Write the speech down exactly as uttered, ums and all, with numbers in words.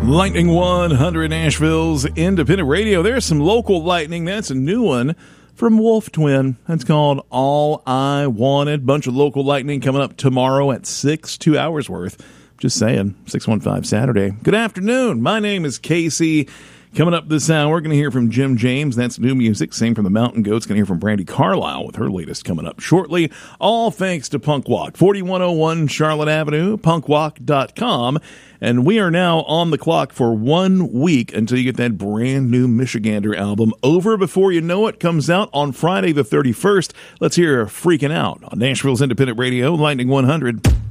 Lightning one hundred, Nashville's independent radio. There's some local lightning. That's a new one from Wolf Twin. That's called All I Wanted. Bunch of local lightning coming up tomorrow at six, two hours worth. Just saying, six one five Saturday. Good afternoon. My name is Casey. Coming up this hour, we're going to hear from Jim James. That's new music. Same from the Mountain Goats. Going to hear from Brandy Carlisle with her latest coming up shortly. All thanks to Punk Walk, forty-one oh one Charlotte Avenue, punk walk dot com. And we are now on the clock for one week until you get that brand new Michigander album. Over Before You Know It comes out on Friday the thirty-first. Let's hear Freaking Out on Nashville's independent radio, Lightning one hundred.